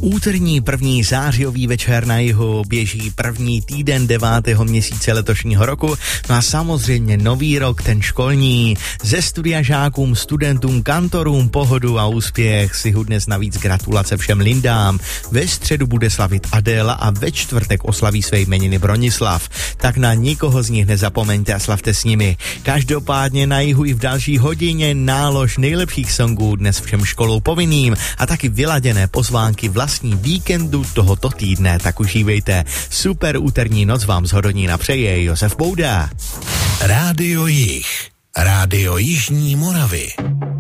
Úterní 1. zářijový večer na jihu běží první týden 9. měsíce letošního roku. No a samozřejmě nový rok, ten školní. Ze studia žákům, studentům, kantorům pohodu a úspěch. Si dnes navíc gratulace všem Lindám. Ve středu bude slavit Adéla a ve čtvrtek oslaví své jmeniny Bronislav. Tak na nikoho z nich nezapomeňte a slavte s nimi. Každopádně na jihu i v další hodině nálož nejlepších songů dnes všem školou povinným a taky vyladěné pozvánky vlastní víkendu tohoto týdne, tak užívejte. Super úterní noc vám z Hodonína přeje Josef Bouda. Rádio Jih, Rádio Jižní Moravy.